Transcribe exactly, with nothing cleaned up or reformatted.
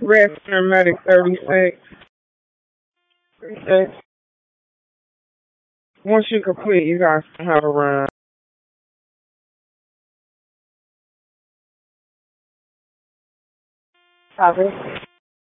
Red Paramedic thirty-six. thirty-six. Once you complete, you guys have a run. Copy.